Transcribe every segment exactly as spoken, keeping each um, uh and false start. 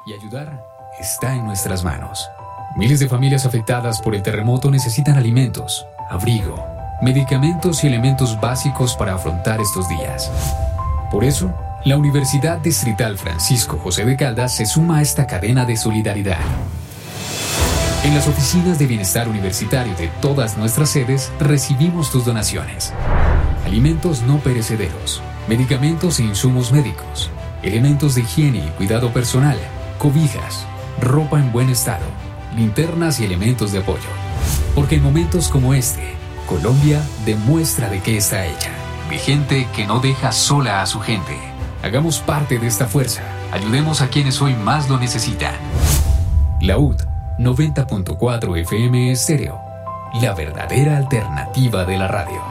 y ayudar está en nuestras manos. Miles de familias afectadas por el terremoto necesitan alimentos, abrigo, medicamentos y elementos básicos para afrontar estos días. Por eso, la Universidad Distrital Francisco José de Caldas se suma a esta cadena de solidaridad. En las oficinas de bienestar universitario de todas nuestras sedes recibimos tus donaciones. Alimentos no perecederos, medicamentos e insumos médicos, elementos de higiene y cuidado personal, cobijas, ropa en buen estado, linternas y elementos de apoyo. Porque en momentos como este, Colombia demuestra de qué está hecha. Vigente que no deja sola a su gente. Hagamos parte de esta fuerza. Ayudemos a quienes hoy más lo necesitan. La U D noventa punto cuatro F M Estéreo. La verdadera alternativa de la radio.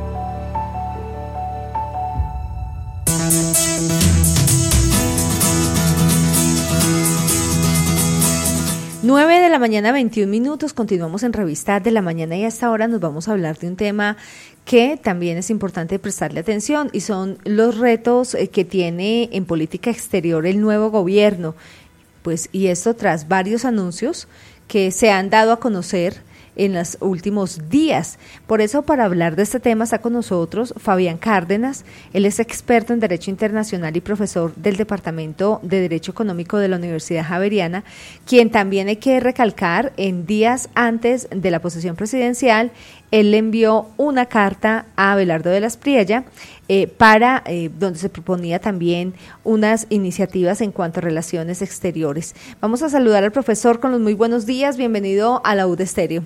nueve de la mañana, veintiún minutos, continuamos en Revista de la Mañana y hasta ahora nos vamos a hablar de un tema que también es importante prestarle atención y son los retos que tiene en política exterior el nuevo gobierno. Pues, y esto tras varios anuncios que se han dado a conocer en los últimos días. Por eso, para hablar de este tema está con nosotros Fabián Cárdenas. Él es experto en Derecho Internacional y profesor del Departamento de Derecho Económico de la Universidad Javeriana, quien también hay que recalcar, en días antes de la posesión presidencial, él le envió una carta a Abelardo de la Espriella eh, para eh, donde se proponía también unas iniciativas en cuanto a relaciones exteriores. Vamos a saludar al profesor con los muy buenos días. Bienvenido a la U D Estéreo.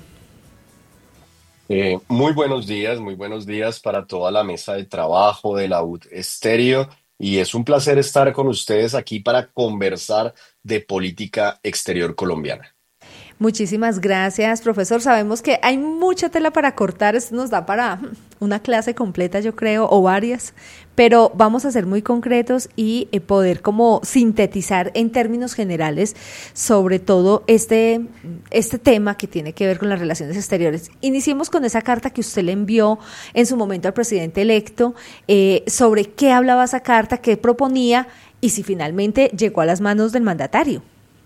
Eh, muy buenos días, muy buenos días para toda la mesa de trabajo de la U D Estéreo y es un placer estar con ustedes aquí para conversar de política exterior colombiana. Muchísimas gracias, profesor. Sabemos que hay mucha tela para cortar, esto nos da para una clase completa, yo creo, o varias, pero vamos a ser muy concretos y eh, poder como sintetizar en términos generales sobre todo este, este tema que tiene que ver con las relaciones exteriores. Iniciemos con esa carta que usted le envió en su momento al presidente electo, eh, sobre qué hablaba esa carta, qué proponía y si finalmente llegó a las manos del mandatario.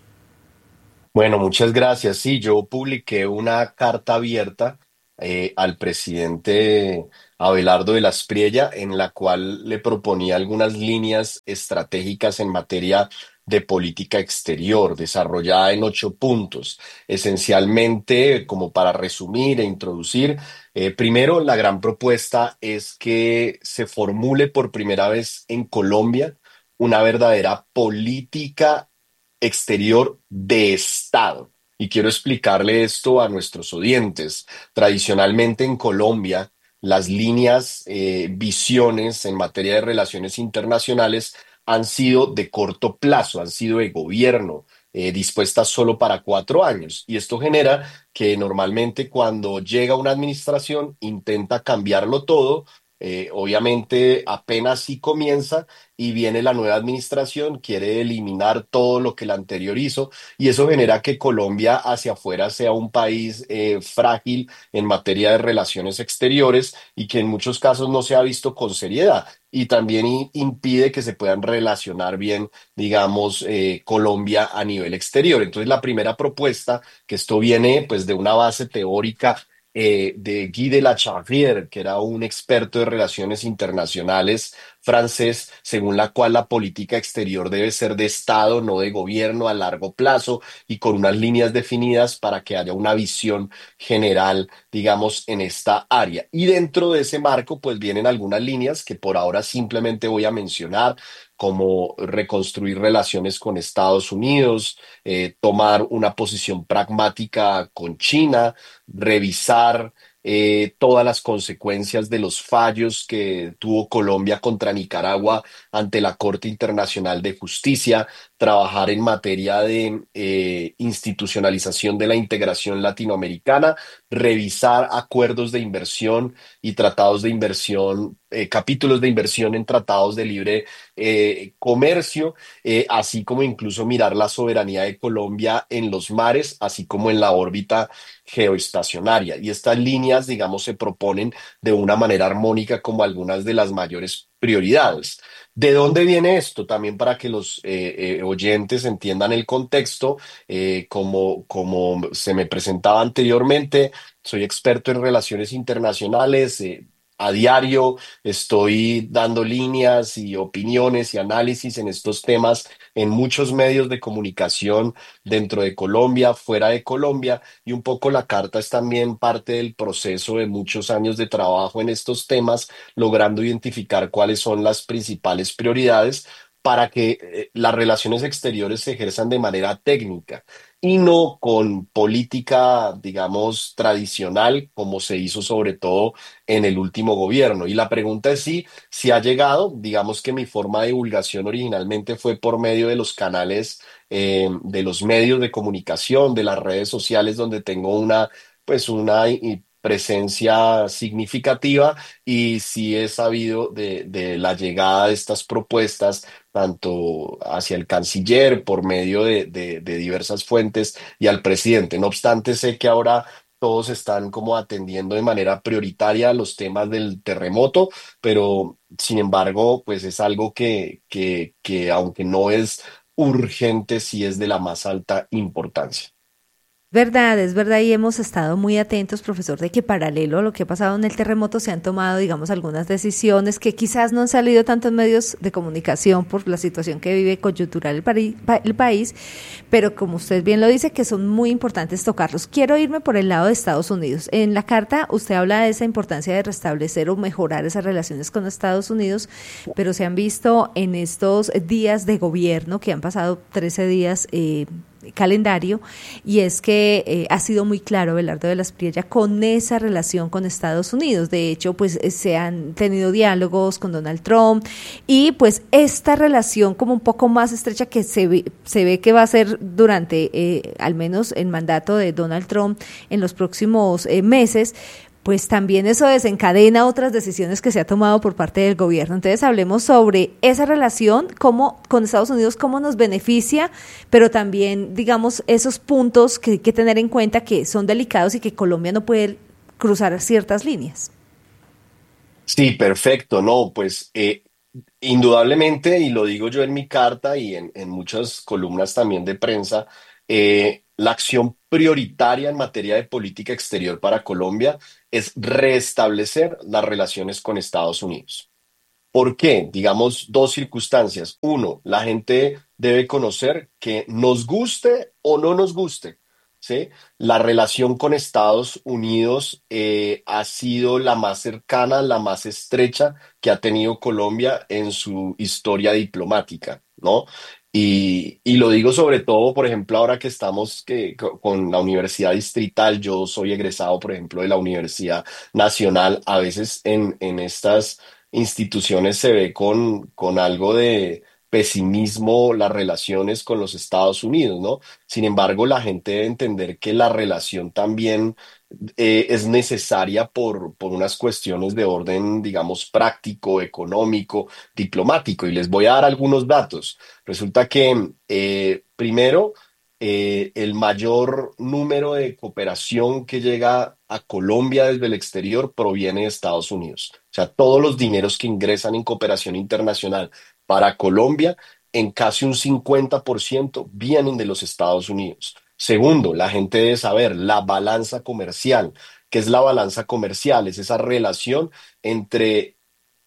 Bueno, muchas gracias. Sí, yo publiqué una carta abierta eh, al presidente Abelardo de la Espriella en la cual le proponía algunas líneas estratégicas en materia de política exterior, desarrollada en ocho puntos. Esencialmente, como para resumir e introducir, eh, primero, la gran propuesta es que se formule por primera vez en Colombia una verdadera política exterior de Estado. Y quiero explicarle esto a nuestros oyentes. Tradicionalmente en Colombia, las líneas, eh, visiones en materia de relaciones internacionales han sido de corto plazo, han sido de gobierno, eh, dispuestas solo para cuatro años. Y esto genera que normalmente cuando llega una administración intenta cambiarlo todo. Eh, obviamente apenas sí comienza y viene la nueva administración, quiere eliminar todo lo que la anterior hizo y eso genera que Colombia hacia afuera sea un país eh, frágil en materia de relaciones exteriores y que en muchos casos no se ha visto con seriedad y también i- impide que se puedan relacionar bien, digamos, eh, Colombia a nivel exterior. Entonces la primera propuesta, que esto viene pues de una base teórica eh, de Guy de la Charrière, que era un experto de relaciones internacionales francés, según la cual la política exterior debe ser de Estado, no de gobierno a largo plazo y con unas líneas definidas para que haya una visión general, digamos, en esta área. Y dentro de ese marco, pues vienen algunas líneas que por ahora simplemente voy a mencionar, como reconstruir relaciones con Estados Unidos, eh, tomar una posición pragmática con China, revisar eh, todas las consecuencias de los fallos que tuvo Colombia contra Nicaragua ante la Corte Internacional de Justicia, trabajar en materia de eh, institucionalización de la integración latinoamericana, revisar acuerdos de inversión y tratados de inversión, eh, capítulos de inversión en tratados de libre eh, comercio, eh, así como incluso mirar la soberanía de Colombia en los mares, así como en la órbita geoestacionaria. Y estas líneas, digamos, se proponen de una manera armónica como algunas de las mayores prioridades. ¿De dónde viene esto? También para que los eh, eh, oyentes entiendan el contexto, eh, como, como se me presentaba anteriormente, soy experto en relaciones internacionales. Eh, a diario estoy dando líneas y opiniones y análisis en estos temas en muchos medios de comunicación dentro de Colombia, fuera de Colombia, y un poco la carta es también parte del proceso de muchos años de trabajo en estos temas, logrando identificar cuáles son las principales prioridades para que eh, las relaciones exteriores se ejerzan de manera técnica y no con política, digamos, tradicional, como se hizo sobre todo en el último gobierno. Y la pregunta es si, si ha llegado, digamos que mi forma de divulgación originalmente fue por medio de los canales, eh, de los medios de comunicación, de las redes sociales, donde tengo una, pues una i- presencia significativa, y sí he sabido de, de la llegada de estas propuestas tanto hacia el canciller por medio de, de de diversas fuentes y al presidente. No obstante, sé que ahora todos están como atendiendo de manera prioritaria los temas del terremoto, pero sin embargo, pues es algo que, que, que aunque no es urgente, sí es de la más alta importancia. Verdad, es verdad, y hemos estado muy atentos, profesor, de que paralelo a lo que ha pasado en el terremoto se han tomado, digamos, algunas decisiones que quizás no han salido tanto en medios de comunicación por la situación que vive coyuntural el, pari- pa- el país, pero como usted bien lo dice, que son muy importantes tocarlos. Quiero irme por el lado de Estados Unidos. En la carta usted habla de esa importancia de restablecer o mejorar esas relaciones con Estados Unidos, pero se han visto en estos días de gobierno, que han pasado trece días, eh, calendario, y es que eh, ha sido muy claro Abelardo de la Espriella con esa relación con Estados Unidos. De hecho, pues eh, se han tenido diálogos con Donald Trump, y pues esta relación como un poco más estrecha que se ve, se ve que va a ser durante eh, al menos el mandato de Donald Trump en los próximos eh, meses, pues también eso desencadena otras decisiones que se ha tomado por parte del gobierno. Entonces hablemos sobre esa relación cómo, con Estados Unidos, cómo nos beneficia, pero también, digamos, esos puntos que hay que tener en cuenta que son delicados y que Colombia no puede cruzar ciertas líneas. Sí, perfecto, no, pues eh, indudablemente, y lo digo yo en mi carta y en, en muchas columnas también de prensa, eh, la acción prioritaria en materia de política exterior para Colombia es restablecer las relaciones con Estados Unidos. ¿Por qué? Digamos dos circunstancias. Uno, la gente debe conocer que nos guste o no nos guste, ¿sí? La relación con Estados Unidos eh, ha sido la más cercana, la más estrecha que ha tenido Colombia en su historia diplomática, ¿no? Y, y lo digo sobre todo, por ejemplo, ahora que estamos que, co- con la Universidad Distrital. Yo soy egresado, por ejemplo, de la Universidad Nacional. A veces en, en estas instituciones se ve con, con algo de pesimismo las relaciones con los Estados Unidos, ¿no? Sin embargo, la gente debe entender que la relación también eh, es necesaria por, por unas cuestiones de orden, digamos, práctico, económico, diplomático. Y les voy a dar algunos datos. Resulta que, eh, primero, eh, el mayor número de cooperación que llega a Colombia desde el exterior proviene de Estados Unidos. O sea, todos los dineros que ingresan en cooperación internacional para Colombia, en casi un cincuenta por ciento vienen de los Estados Unidos. Segundo, la gente debe saber la balanza comercial. ¿Qué es la balanza comercial? Es esa relación entre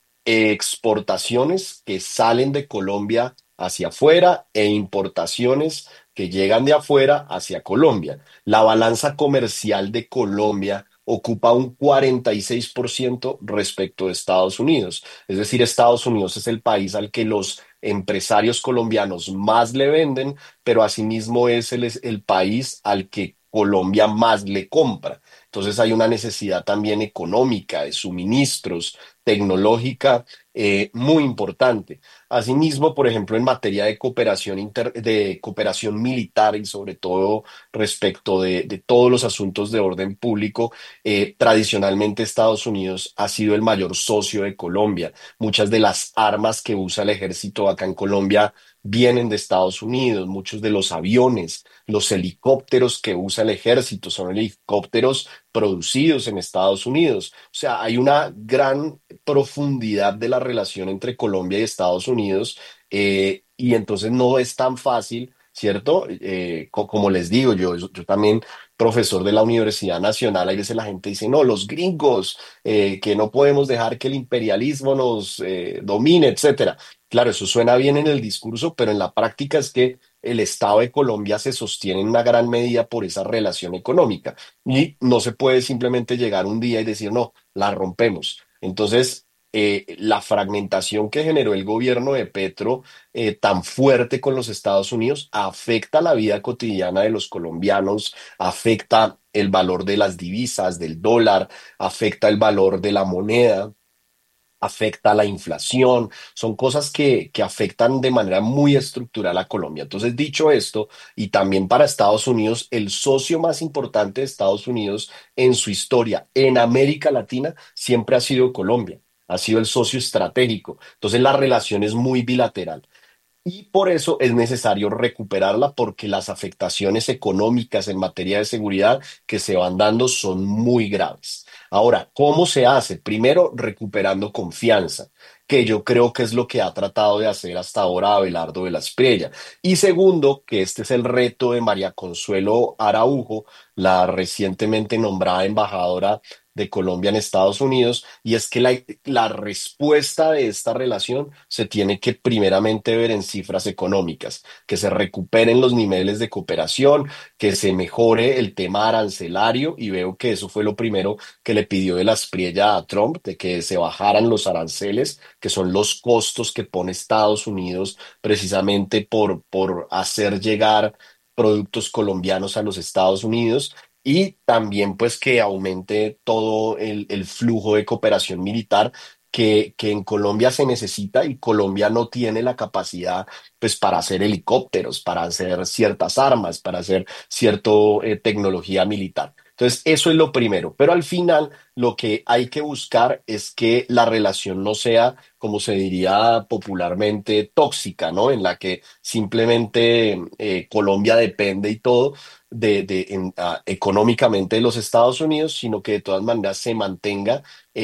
exportaciones que salen de Colombia hacia afuera e importaciones que llegan de afuera hacia Colombia. La balanza comercial de Colombia ocupa un cuarenta y seis por ciento respecto de Estados Unidos. Es decir, Estados Unidos es el país al que los empresarios colombianos más le venden, pero asimismo es el, es el país al que Colombia más le compra. Entonces hay una necesidad también económica de suministros, tecnológica, eh, muy importante. Asimismo, por ejemplo, en materia de cooperación inter- de cooperación militar y sobre todo respecto de, de todos los asuntos de orden público, eh, tradicionalmente Estados Unidos ha sido el mayor socio de Colombia. Muchas de las armas que usa el ejército acá en Colombia vienen de Estados Unidos, muchos de los aviones, los helicópteros que usa el ejército son helicópteros producidos en Estados Unidos. O sea, hay una gran profundidad de la relación entre Colombia y Estados Unidos, eh, y entonces no es tan fácil, ¿cierto? Eh, co- como les digo, yo, yo también profesor de la Universidad Nacional, hay veces la gente dice, no, los gringos, eh, que no podemos dejar que el imperialismo nos eh, domine, etcétera. Claro, eso suena bien en el discurso, pero en la práctica es que el Estado de Colombia se sostiene en una gran medida por esa relación económica y no se puede simplemente llegar un día y decir, no, la rompemos. Entonces, eh, la fragmentación que generó el gobierno de Petro, eh, tan fuerte con los Estados Unidos, afecta la vida cotidiana de los colombianos, afecta el valor de las divisas, del dólar, afecta el valor de la moneda, afecta la inflación, son cosas que, que afectan de manera muy estructural a Colombia. Entonces, dicho esto, y también para Estados Unidos, el socio más importante de Estados Unidos en su historia en América Latina siempre ha sido Colombia, ha sido el socio estratégico. Entonces, la relación es muy bilateral. Y por eso es necesario recuperarla porque las afectaciones económicas en materia de seguridad que se van dando son muy graves. Ahora, ¿cómo se hace? Primero, recuperando confianza, que yo creo que es lo que ha tratado de hacer hasta ahora Abelardo de la Espriella. Y segundo, que este es el reto de María Consuelo Araujo, la recientemente nombrada embajadora de Colombia en Estados Unidos, y es que la, la respuesta de esta relación se tiene que primeramente ver en cifras económicas, que se recuperen los niveles de cooperación, que se mejore el tema arancelario, y veo que eso fue lo primero que le pidió de la Espriella a Trump, de que se bajaran los aranceles, que son los costos que pone Estados Unidos precisamente por, por hacer llegar productos colombianos a los Estados Unidos, y también pues que aumente todo el, el flujo de cooperación militar que, que en Colombia se necesita, y Colombia no tiene la capacidad pues para hacer helicópteros, para hacer ciertas armas, para hacer cierta tecnología militar. Entonces, eso es lo primero, pero al final lo que hay que buscar es que la relación no sea, como se diría popularmente, tóxica, ¿no? En la que simplemente eh, Colombia depende y todo de, de en, ah, económicamente de los Estados Unidos, sino que de todas maneras se mantenga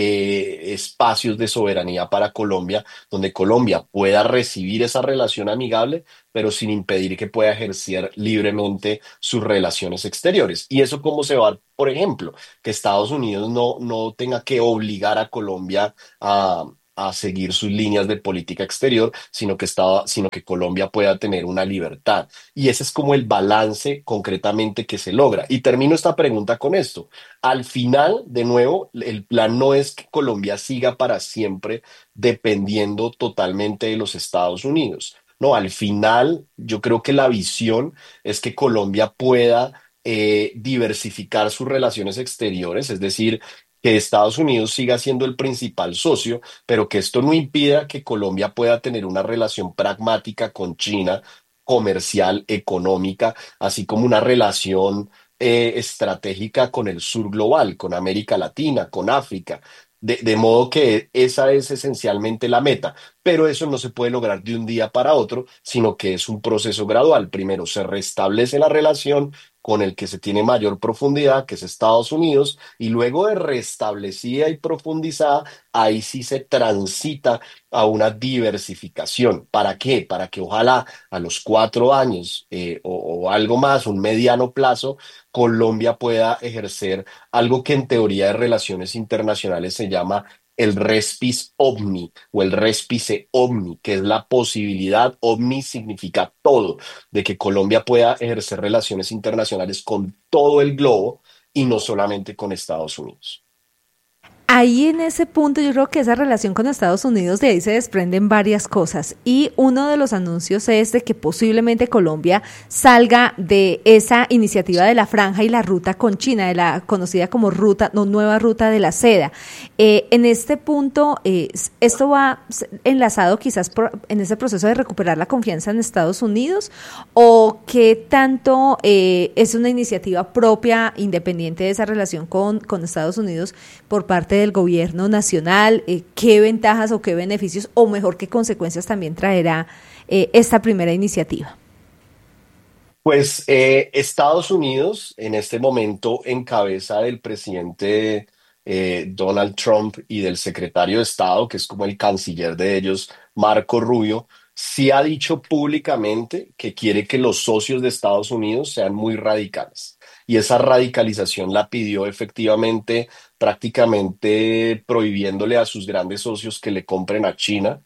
eh, espacios de soberanía para Colombia, donde Colombia pueda recibir esa relación amigable, pero sin impedir que pueda ejercer libremente sus relaciones exteriores. ¿Y eso cómo se va? Por ejemplo, que Estados Unidos no, no tenga que obligar a Colombia a, a seguir sus líneas de política exterior, sino que, estaba, sino que Colombia pueda tener una libertad. Y ese es como el balance concretamente que se logra. Y termino esta pregunta con esto. Al final, de nuevo, el plan no es que Colombia siga para siempre dependiendo totalmente de los Estados Unidos. No, al final, yo creo que la visión es que Colombia pueda eh, diversificar sus relaciones exteriores, es decir, que Estados Unidos siga siendo el principal socio, pero que esto no impida que Colombia pueda tener una relación pragmática con China, comercial, económica, así como una relación eh, estratégica con el sur global, con América Latina, con África. De, de modo que esa es esencialmente la meta, pero eso no se puede lograr de un día para otro, sino que es un proceso gradual. Primero se restablece la relación con el que se tiene mayor profundidad, que es Estados Unidos, y luego de restablecida y profundizada, ahí sí se transita a una diversificación. ¿Para qué? Para que ojalá a los cuatro años eh, o, o algo más, un mediano plazo, Colombia pueda ejercer algo que en teoría de relaciones internacionales se llama el respis omni o el respice omni, que es la posibilidad, omni significa todo, de que Colombia pueda ejercer relaciones internacionales con todo el globo y no solamente con Estados Unidos. Ahí en ese punto yo creo que esa relación con Estados Unidos, de ahí se desprenden varias cosas, y uno de los anuncios es de que posiblemente Colombia salga de esa iniciativa de la franja y la ruta con China, de la conocida como ruta, no, nueva ruta de la seda. Eh, en este punto, eh, esto va enlazado quizás por, en ese proceso de recuperar la confianza en Estados Unidos, o qué tanto eh, es una iniciativa propia, independiente de esa relación con, con Estados Unidos por parte del gobierno nacional, eh, qué ventajas o qué beneficios, o mejor, qué consecuencias también traerá eh, esta primera iniciativa? Pues eh, Estados Unidos en este momento, en cabeza del presidente eh, Donald Trump y del secretario de Estado, que es como el canciller de ellos, Marco Rubio, sí ha dicho públicamente que quiere que los socios de Estados Unidos sean muy radicales. Y esa radicalización la pidió efectivamente, prácticamente prohibiéndole a sus grandes socios que le compren a China.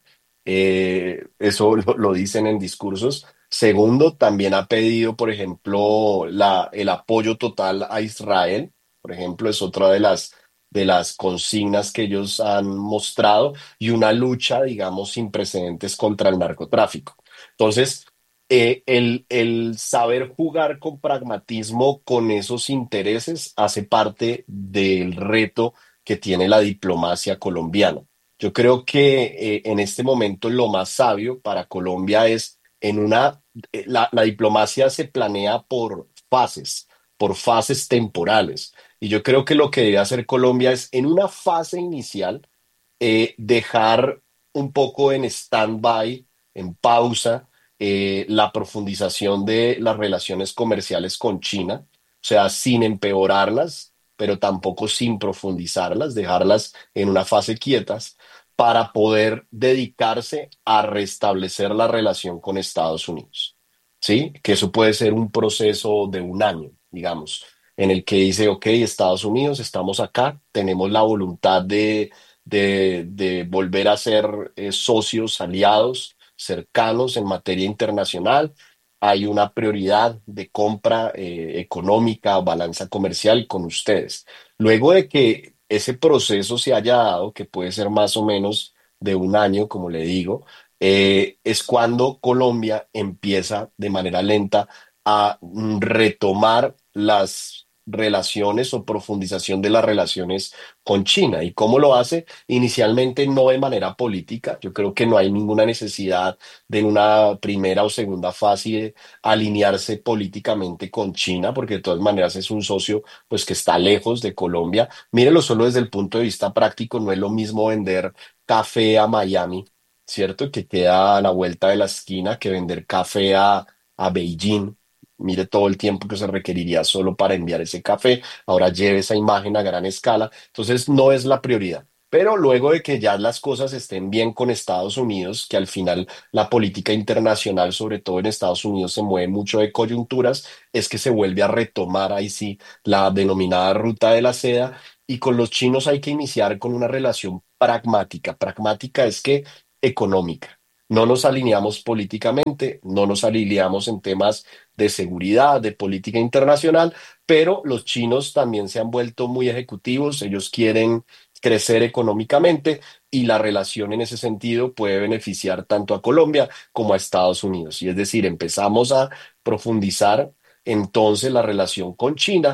Eh, eso lo lo dicen en discursos. Segundo, también ha pedido, por ejemplo, la, el apoyo total a Israel. Por ejemplo, es otra de las, de las consignas que ellos han mostrado y una lucha, digamos, sin precedentes contra el narcotráfico. Entonces, eh, el, el saber jugar con pragmatismo con esos intereses hace parte del reto que tiene la diplomacia colombiana. Yo creo que eh, en este momento lo más sabio para Colombia es en una, eh, la, la diplomacia se planea por fases, por fases temporales. Y yo creo que lo que debe hacer Colombia es en una fase inicial eh, dejar un poco en stand-by, en pausa, eh, la profundización de las relaciones comerciales con China, o sea, sin empeorarlas, pero tampoco sin profundizarlas, dejarlas en una fase quietas para poder dedicarse a restablecer la relación con Estados Unidos. ¿Sí? Que eso puede ser un proceso de un año, digamos, en el que dice, ok, Estados Unidos, estamos acá, tenemos la voluntad de, de, de volver a ser eh, socios, aliados, cercanos en materia internacional. Hay una prioridad de compra eh, económica, balanza comercial con ustedes. Luego de que ese proceso se haya dado, que puede ser más o menos de un año, como le digo, eh, es cuando Colombia empieza de manera lenta a mm, retomar las relaciones o profundización de las relaciones con China. ¿Y cómo lo hace? Inicialmente no de manera política. Yo creo que no hay ninguna necesidad de en una primera o segunda fase alinearse políticamente con China, porque de todas maneras es un socio pues que está lejos de Colombia. Mírelo solo desde el punto de vista práctico, no es lo mismo vender café a Miami, ¿cierto? Que queda a la vuelta de la esquina, que vender café a, a Beijing. Mire todo el tiempo que se requeriría solo para enviar ese café. Ahora lleve esa imagen a gran escala. Entonces no es la prioridad. Pero luego de que ya las cosas estén bien con Estados Unidos, que al final la política internacional, sobre todo en Estados Unidos, se mueve mucho de coyunturas, es que se vuelve a retomar ahí sí la denominada ruta de la seda. Y con los chinos hay que iniciar con una relación pragmática. Pragmática es que económica. No nos alineamos políticamente, no nos alineamos en temas de seguridad, de política internacional, pero los chinos también se han vuelto muy ejecutivos, ellos quieren crecer económicamente y la relación en ese sentido puede beneficiar tanto a Colombia como a Estados Unidos. Y es decir, empezamos a profundizar entonces la relación con China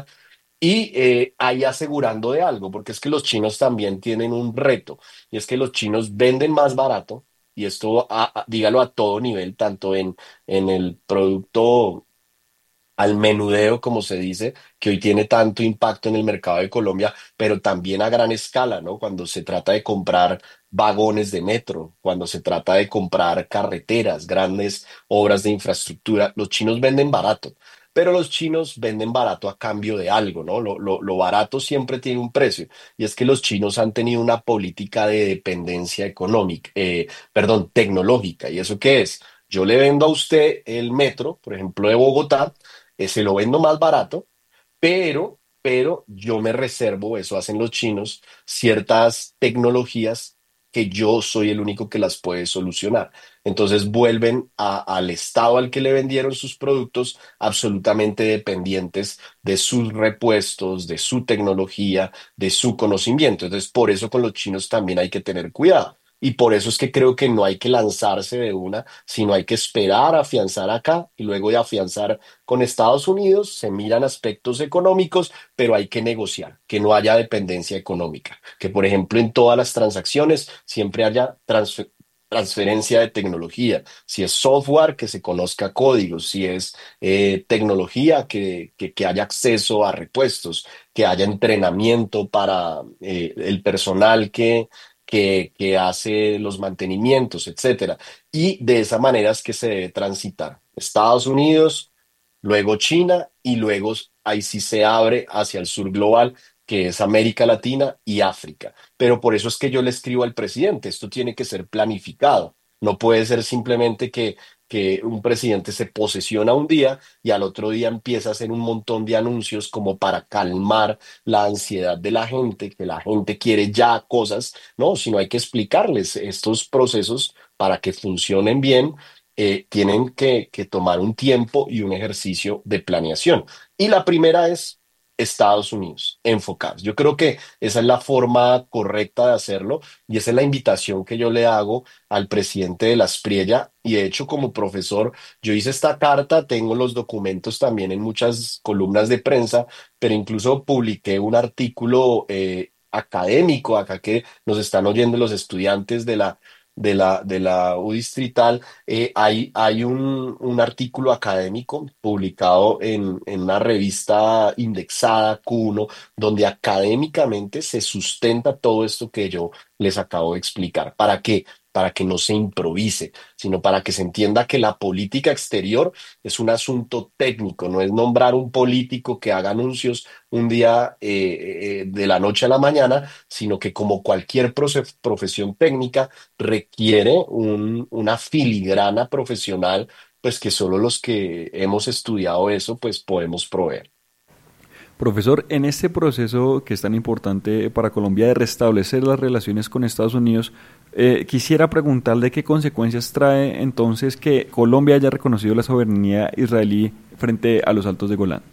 y eh, ahí asegurando de algo, porque es que los chinos también tienen un reto, y es que los chinos venden más barato, y esto a- a- dígalo a todo nivel, tanto en, en el producto al menudeo, como se dice, que hoy tiene tanto impacto en el mercado de Colombia, pero también a gran escala, ¿no? Cuando se trata de comprar vagones de metro, cuando se trata de comprar carreteras, grandes obras de infraestructura, los chinos venden barato. Pero los chinos venden barato a cambio de algo, ¿no? Lo, lo, lo barato siempre tiene un precio. Y es que los chinos han tenido una política de dependencia económica, eh, perdón, tecnológica. ¿Y eso qué es? Yo le vendo a usted el metro, por ejemplo, de Bogotá, eh, se lo vendo más barato, pero, pero yo me reservo, eso hacen los chinos, ciertas tecnologías que yo soy el único que las puede solucionar. Entonces vuelven a- al estado al que le vendieron sus productos absolutamente dependientes de sus repuestos, de su tecnología, de su conocimiento. Entonces por eso con los chinos también hay que tener cuidado. Y por eso es que creo que no hay que lanzarse de una, sino hay que esperar a afianzar acá y luego de afianzar con Estados Unidos, se miran aspectos económicos, pero hay que negociar, que no haya dependencia económica, que por ejemplo en todas las transacciones siempre haya transfer- transferencia de tecnología, si es software, que se conozca códigos, si es eh, tecnología, que, que, que haya acceso a repuestos, que haya entrenamiento para eh, el personal que que, que hace los mantenimientos, etcétera. Y de esa manera es que se debe transitar. Estados Unidos, luego China y luego ahí sí se abre hacia el sur global, que es América Latina y África. Pero por eso es que yo le escribo al presidente, esto tiene que ser planificado. No puede ser simplemente que, que un presidente se posesiona un día y al otro día empieza a hacer un montón de anuncios como para calmar la ansiedad de la gente, que la gente quiere ya cosas, no, sino hay que explicarles estos procesos para que funcionen bien. Eh, tienen que, que tomar un tiempo y un ejercicio de planeación. Y la primera es Estados Unidos, enfocados. Yo creo que esa es la forma correcta de hacerlo y esa es la invitación que yo le hago al presidente de la Espriella. Y de hecho, como profesor, yo hice esta carta, tengo los documentos también en muchas columnas de prensa, pero incluso publiqué un artículo eh, académico acá que nos están oyendo los estudiantes de la de la, de la U Distrital. Eh, hay, hay un, un artículo académico publicado en, en una revista indexada Q uno, donde académicamente se sustenta todo esto que yo les acabo de explicar. ¿Para qué? Para que no se improvise, sino para que se entienda que la política exterior es un asunto técnico, no es nombrar un político que haga anuncios un día eh, eh, de la noche a la mañana, sino que como cualquier profe- profesión técnica, requiere un- una filigrana profesional, pues que solo los que hemos estudiado eso, pues podemos proveer. Profesor, en este proceso que es tan importante para Colombia de restablecer las relaciones con Estados Unidos, eh, quisiera preguntarle qué consecuencias trae entonces que Colombia haya reconocido la soberanía israelí frente a los Altos de Golán.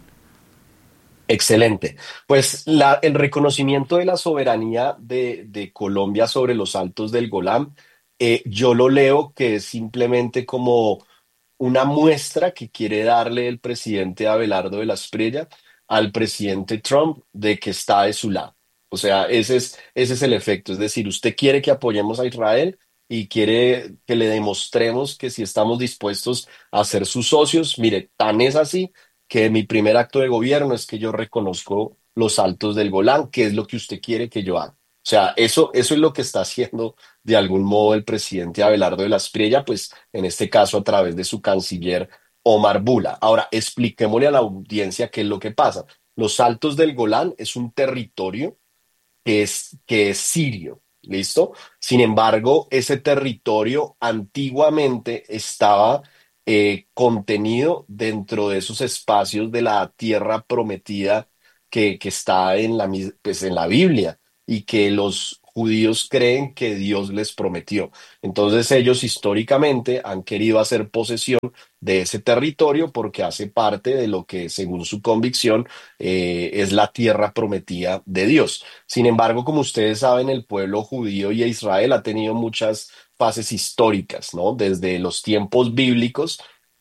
Excelente. Pues la, el reconocimiento de la soberanía de, de Colombia sobre los Altos del Golán, eh, yo lo leo que es simplemente como una muestra que quiere darle el presidente Abelardo de la Espriella al presidente Trump de que está de su lado. O sea, ese es, ese es el efecto. Es decir, usted quiere que apoyemos a Israel y quiere que le demostremos que si estamos dispuestos a ser sus socios, mire, tan es así que mi primer acto de gobierno es que yo reconozco los Altos del Golán, que es lo que usted quiere que yo haga. O sea, eso, eso es lo que está haciendo de algún modo el presidente Abelardo de la Espriella, pues en este caso a través de su canciller Omar Bula. Ahora, expliquémosle a la audiencia qué es lo que pasa. Los Altos del Golán es un territorio que es, que es sirio, ¿listo? Sin embargo, ese territorio antiguamente estaba eh, contenido dentro de esos espacios de la tierra prometida que, que está en la, mis- pues, en la Biblia y que los judíos creen que Dios les prometió. Entonces ellos históricamente han querido hacer posesión de ese territorio porque hace parte de lo que, según su convicción, eh, es la tierra prometida de Dios. Sin embargo, como ustedes saben, el pueblo judío y Israel ha tenido muchas fases históricas, ¿no? Desde los tiempos bíblicos,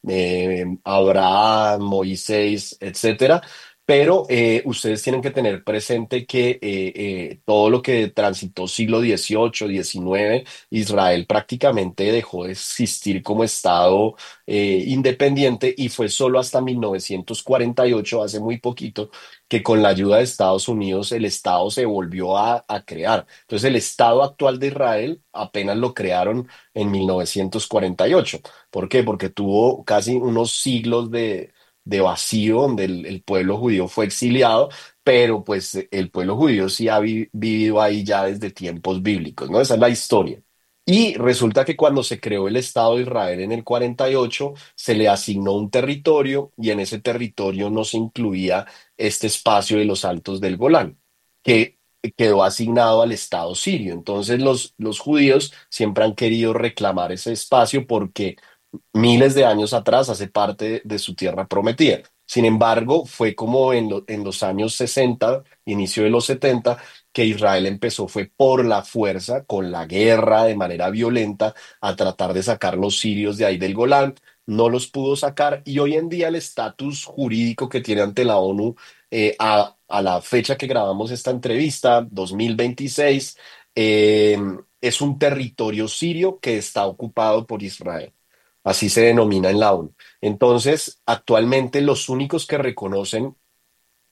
eh, Abraham, Moisés, etcétera. Pero eh, ustedes tienen que tener presente que eh, eh, todo lo que transitó siglo dieciocho, diecinueve, Israel prácticamente dejó de existir como Estado eh, independiente y fue solo hasta mil novecientos cuarenta y ocho, hace muy poquito, que con la ayuda de Estados Unidos el Estado se volvió a, a crear. Entonces el Estado actual de Israel apenas lo crearon en mil novecientos cuarenta y ocho. ¿Por qué? Porque tuvo casi unos siglos de, de vacío donde el, el pueblo judío fue exiliado, pero pues el pueblo judío sí ha vi- vivido ahí ya desde tiempos bíblicos, ¿no? Esa es la historia. Y resulta que cuando se creó el Estado de Israel en el cuarenta y ocho, se le asignó un territorio y en ese territorio no se incluía este espacio de los Altos del Golán, que quedó asignado al Estado sirio. Entonces los, los judíos siempre han querido reclamar ese espacio porque miles de años atrás hace parte de su tierra prometida. Sin embargo, fue como en, lo- en los años sesenta, inicio de los setenta, que Israel empezó, fue por la fuerza, con la guerra, de manera violenta, a tratar de sacar los sirios de ahí del Golán. No los pudo sacar y hoy en día el estatus jurídico que tiene ante la ONU eh, a, a la fecha que grabamos esta entrevista, dos mil veintiséis, eh, es un territorio sirio que está ocupado por Israel. Así se denomina en la ONU. Entonces, actualmente los únicos que reconocen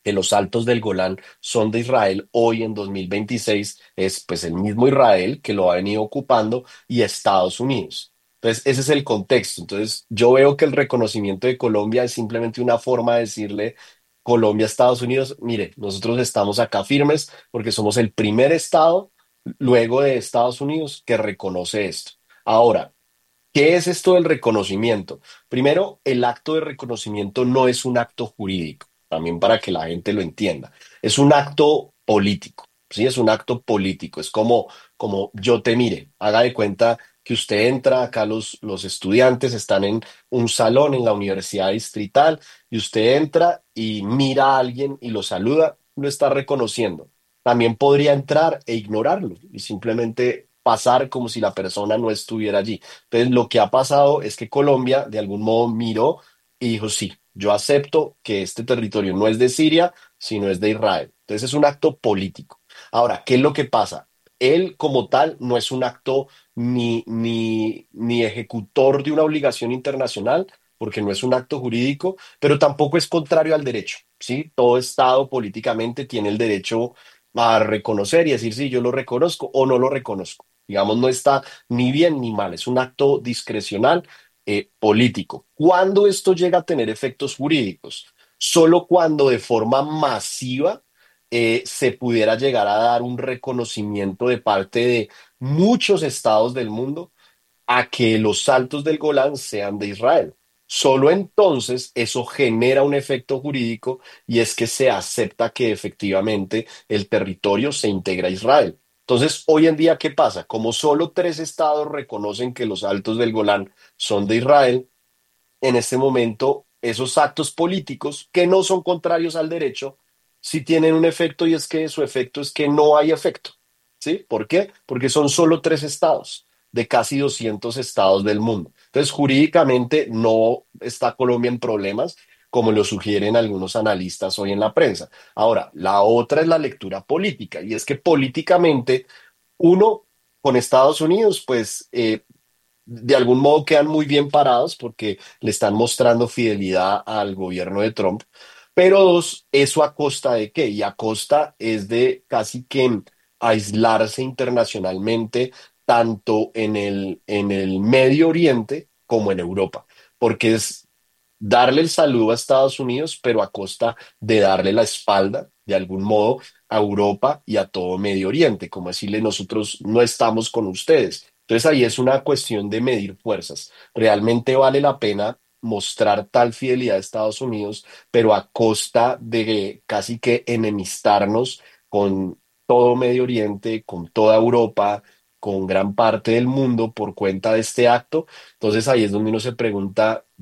que los Altos del Golán son de Israel, hoy en dos mil veintiséis es pues el mismo Israel que lo ha venido ocupando y Estados Unidos. Entonces, ese es el contexto. Entonces, yo veo que el reconocimiento de Colombia es simplemente una forma de decirle Colombia a Estados Unidos, mire, nosotros estamos acá firmes porque somos el primer estado luego de Estados Unidos que reconoce esto. Ahora, ¿qué es esto del reconocimiento? Primero, el acto de reconocimiento no es un acto jurídico, también para que la gente lo entienda. Es un acto político, ¿sí? Es un acto político. Es como, como yo te mire, haga de cuenta que usted entra, acá los, los estudiantes están en un salón en la Universidad Distrital y usted entra y mira a alguien y lo saluda, lo está reconociendo. También podría entrar e ignorarlo y simplemente pasar como si la persona no estuviera allí. Entonces, lo que ha pasado es que Colombia de algún modo miró y dijo, sí, yo acepto que este territorio no es de Siria, sino es de Israel. Entonces, es un acto político. Ahora, ¿qué es lo que pasa? Él como tal no es un acto ni, ni, ni ejecutor de una obligación internacional, porque no es un acto jurídico, pero tampoco es contrario al derecho, ¿sí? Todo Estado políticamente tiene el derecho a reconocer y decir, sí, yo lo reconozco o no lo reconozco. Digamos, no está ni bien ni mal, es un acto discrecional eh, político. ¿Cuándo esto llega a tener efectos jurídicos? Solo cuando de forma masiva eh, se pudiera llegar a dar un reconocimiento de parte de muchos estados del mundo a que los Altos del Golán sean de Israel. Solo entonces eso genera un efecto jurídico y es que se acepta que efectivamente el territorio se integra a Israel. Entonces, hoy en día, ¿qué pasa? Como solo tres estados reconocen que los Altos del Golán son de Israel, en este momento esos actos políticos que no son contrarios al derecho, sí tienen un efecto y es que su efecto es que no hay efecto. ¿Sí? ¿Por qué? Porque son solo tres estados de casi doscientos estados del mundo. Entonces, jurídicamente no está Colombia en problemas, como lo sugieren algunos analistas hoy en la prensa. Ahora, la otra es la lectura política, y es que políticamente uno con Estados Unidos, pues eh, de algún modo quedan muy bien parados porque le están mostrando fidelidad al gobierno de Trump. Pero dos, ¿eso a costa de qué? Y a costa es de casi que aislarse internacionalmente, tanto en el, en el Medio Oriente como en Europa, porque es darle el saludo a Estados Unidos, pero a costa de darle la espalda, de algún modo, a Europa y a todo Medio Oriente, como decirle nosotros no estamos con ustedes. Entonces ahí es una cuestión de medir fuerzas. ¿Realmente vale la pena mostrar tal fidelidad a Estados Unidos, pero a costa de casi que enemistarnos con todo Medio Oriente, con toda Europa, con gran parte del mundo por cuenta de este acto? Entonces ahí es donde uno se pregunta